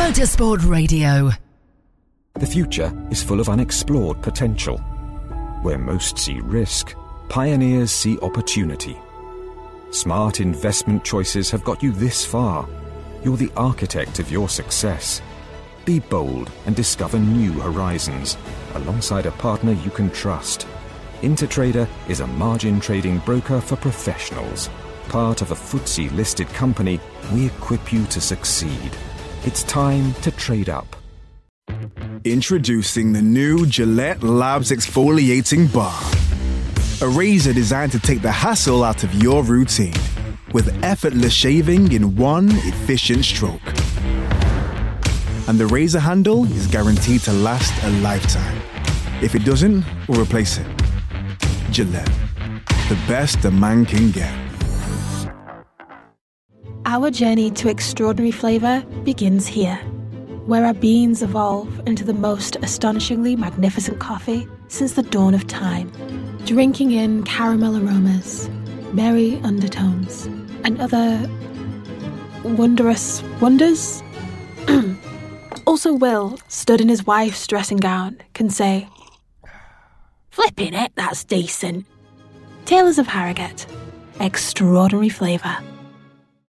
Motorsport Radio. The future is full of unexplored potential. Where most see risk, pioneers see opportunity. Smart investment choices have got you this far. You're the architect of your success. Be bold and discover new horizons alongside a partner you can trust. Intertrader is a margin trading broker for professionals. Part of a FTSE-listed company, we equip you to succeed. It's time to trade up. Introducing the new Gillette Labs Exfoliating Bar. A razor designed to take the hassle out of your routine with effortless shaving in one efficient stroke. And the razor handle is guaranteed to last a lifetime. If it doesn't, we'll replace it. Gillette, the best a man can get. Our journey to extraordinary flavour begins here, where our beans evolve into the most astonishingly magnificent coffee since the dawn of time, drinking in caramel aromas, berry undertones, and other wondrous wonders. Also Will, stood in his wife's dressing gown, can say, "Flipping it, that's decent." Taylors of Harrogate. Extraordinary flavour.